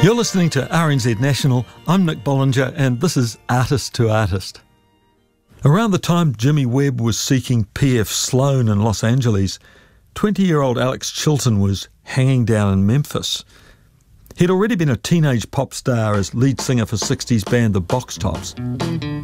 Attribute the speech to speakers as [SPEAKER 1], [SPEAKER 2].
[SPEAKER 1] You're listening to RNZ National. I'm Nick Bollinger and this is Artist to Artist. Around the time Jimmy Webb was seeking P.F. Sloan in Los Angeles, 20-year-old Alex Chilton was hanging down in Memphis. He'd already been a teenage pop star as lead singer for 60s band The Box Tops.